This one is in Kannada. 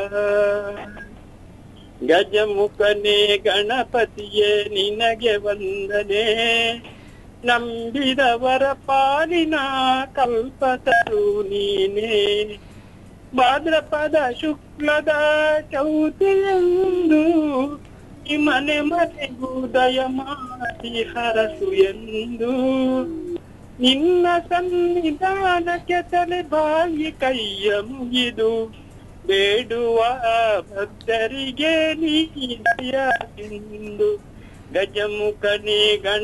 ಗಜಮುಖನೇ ಗಣಪತಿಯೇ ನಿನಗೆ ವಂದನೆ, ನಂಬಿದವರ ಪಾಲಿನ ಕಲ್ಪತರು ನೀನೇ. ಭಾದ್ರಪದ ಶುಕ್ಲದ ಚೌತಿಯಂದು ಈ ಮನೆ ಮನೆಗೂ ದಯ ಮಾಡಿ ಹರಸು ಎಂದು, ನಿನ್ನ ಸನ್ನಿಧಾನಕ್ಕೆ ತಲೆ ಬಾಗಿ ಕೈಯ ಮುಗಿದು ಬೇಡುವ ಭಕ್ತರಿಗೆ ನೀ ದಯ ಎಂದು. ಗಜಮುಖನೇ ಗಣ